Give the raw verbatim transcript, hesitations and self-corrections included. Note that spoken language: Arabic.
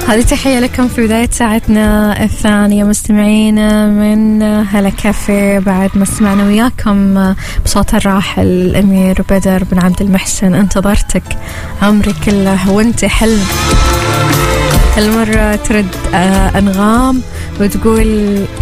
هذه تحية لكم في بداية ساعتنا الثانية مستمعينا من هلا كافي. بعد ما سمعنا وياكم بصوت الراحل الأمير بدر بن عبد المحسن انتظرتك عمري كله وانت حلم. هالمرة ترد أنغام وتقول